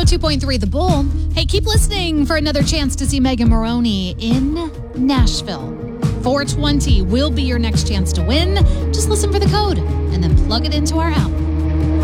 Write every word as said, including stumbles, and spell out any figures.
two point three The Bull. Hey, keep listening for another chance to see Megan Moroney in Nashville. four twenty will be your next chance to win. Just listen for the code and then plug it into our app.